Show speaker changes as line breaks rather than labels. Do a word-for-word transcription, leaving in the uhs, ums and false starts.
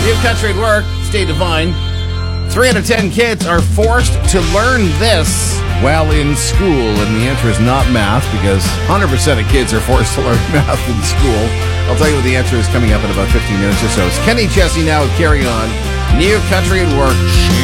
New Country at Work, Stay Divine. Three out of ten kids are forced to learn this while in school, and the answer is not math, because one hundred percent of kids are forced to learn math in school. I'll tell you what the answer is coming up in about fifteen minutes or so. It's Kenny Chesney now with Carry On. New Country at Work.